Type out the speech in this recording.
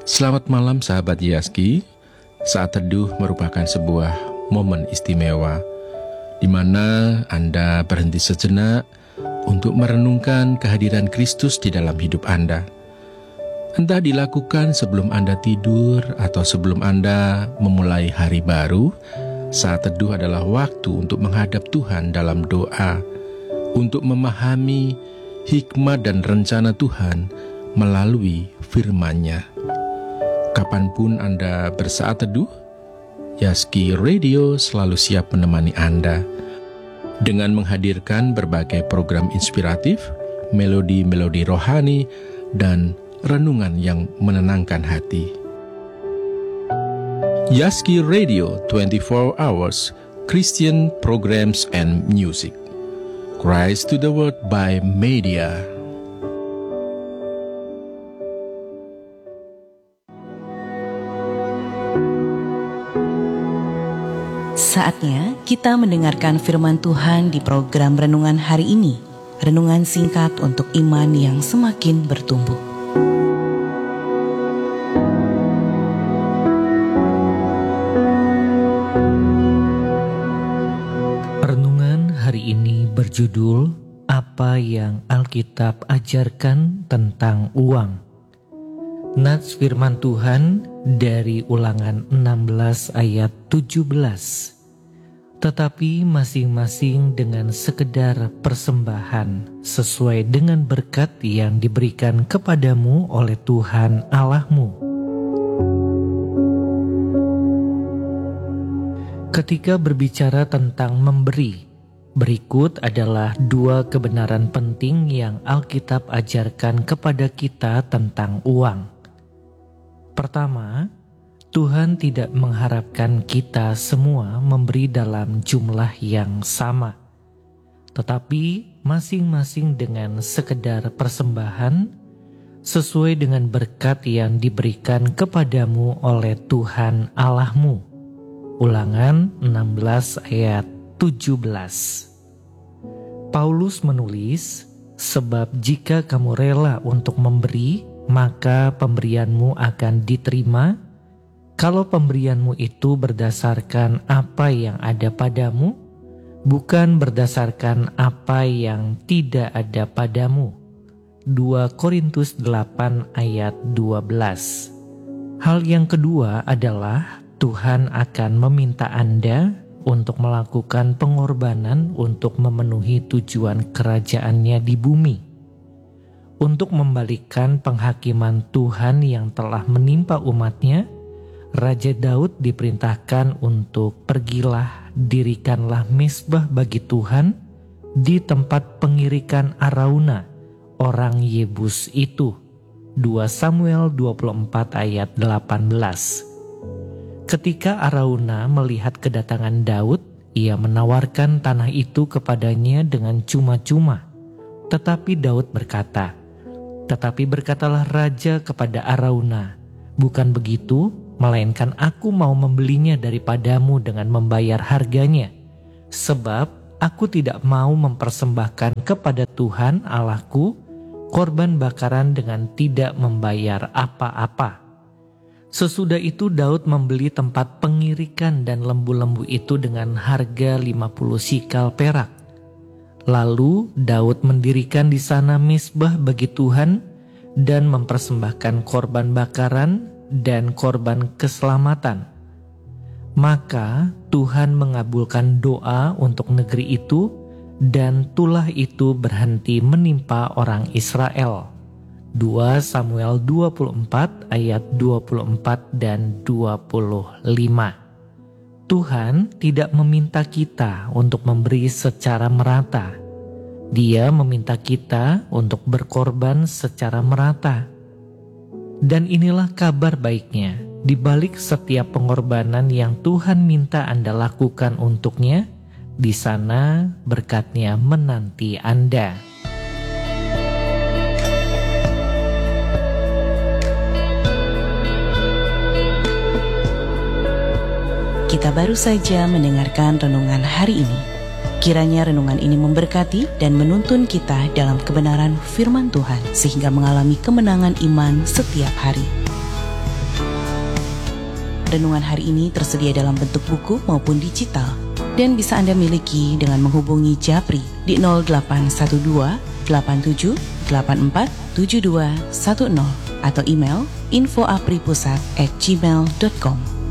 Selamat malam sahabat Yaski. Saat teduh merupakan sebuah momen istimewa di mana Anda berhenti sejenak untuk merenungkan kehadiran Kristus di dalam hidup Anda. Entah dilakukan sebelum Anda tidur atau sebelum Anda memulai hari baru, saat teduh adalah waktu untuk menghadap Tuhan dalam doa, untuk memahami hikmat dan rencana Tuhan melalui firman-Nya. Kapanpun Anda bersaat teduh, Yaski Radio selalu siap menemani Anda dengan menghadirkan berbagai program inspiratif, melodi-melodi rohani, dan renungan yang menenangkan hati. Yaski Radio 24 Hours Christian Programs and Music. Christ to the World by Media. Saatnya kita mendengarkan firman Tuhan di program Renungan hari ini. Renungan singkat untuk iman yang semakin bertumbuh. Renungan hari ini berjudul Apa yang Alkitab Ajarkan Tentang Uang. Nats firman Tuhan dari Ulangan 16 ayat 17. Tetapi masing-masing dengan sekedar persembahan sesuai dengan berkat yang diberikan kepadamu oleh Tuhan Allahmu. Ketika berbicara tentang memberi, berikut adalah dua kebenaran penting yang Alkitab ajarkan kepada kita tentang uang. Pertama, Tuhan tidak mengharapkan kita semua memberi dalam jumlah yang sama, tetapi masing-masing dengan sekedar persembahan sesuai dengan berkat yang diberikan kepadamu oleh Tuhan Allahmu. Ulangan 16 ayat 17. Paulus menulis, sebab jika kamu rela untuk memberi, maka pemberianmu akan diterima. Kalau pemberianmu itu berdasarkan apa yang ada padamu, bukan berdasarkan apa yang tidak ada padamu. 2 Korintus 8 ayat 12. Hal yang kedua adalah Tuhan akan meminta Anda untuk melakukan pengorbanan untuk memenuhi tujuan kerajaannya di bumi. Untuk membalikkan penghakiman Tuhan yang telah menimpa umatnya, Raja Daud diperintahkan untuk pergilah, dirikanlah mezbah bagi Tuhan di tempat pengirikan Arauna, orang Yebus itu. 2 Samuel 24 ayat 18. Ketika Arauna melihat kedatangan Daud, ia menawarkan tanah itu kepadanya dengan cuma-cuma. Tetapi Daud berkata, "Tetapi berkatalah raja kepada Arauna, bukan begitu, melainkan aku mau membelinya daripadamu dengan membayar harganya, sebab aku tidak mau mempersembahkan kepada Tuhan Allahku korban bakaran dengan tidak membayar apa-apa." Sesudah itu Daud membeli tempat pengirikan dan lembu-lembu itu dengan harga 50 sikal perak. Lalu Daud mendirikan di sana mezbah bagi Tuhan dan mempersembahkan korban bakaran dan korban keselamatan. Maka Tuhan mengabulkan doa untuk negeri itu, dan tulah itu berhenti menimpa orang Israel. 2 Samuel 24 ayat 24 dan 25. Tuhan tidak meminta kita untuk memberi secara merata. Dia meminta kita untuk berkorban secara merata. Dan inilah kabar baiknya, di balik setiap pengorbanan yang Tuhan minta Anda lakukan untuknya, di sana berkat-Nya menanti Anda. Kita baru saja mendengarkan renungan hari ini. Kiranya renungan ini memberkati dan menuntun kita dalam kebenaran firman Tuhan sehingga mengalami kemenangan iman setiap hari. renungan hari ini tersedia dalam bentuk buku maupun digital dan bisa Anda miliki dengan menghubungi Japri di 0812 87 84 7210 atau email info@apripusat@gmail.com.